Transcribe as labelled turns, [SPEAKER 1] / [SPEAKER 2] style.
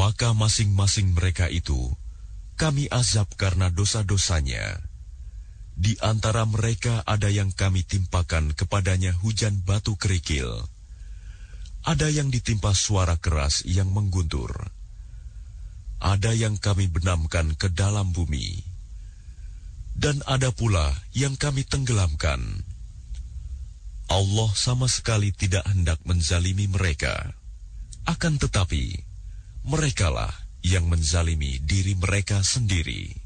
[SPEAKER 1] Maka masing-masing mereka itu kami azab karena dosa-dosanya. Di antara mereka ada yang kami timpakan kepadanya hujan batu kerikil. Ada yang ditimpa suara keras yang mengguntur. Ada yang kami benamkan ke dalam bumi. Dan ada pula yang kami tenggelamkan. Allah sama sekali tidak hendak menzalimi mereka. Akan tetapi, merekalah yang menzalimi diri mereka sendiri.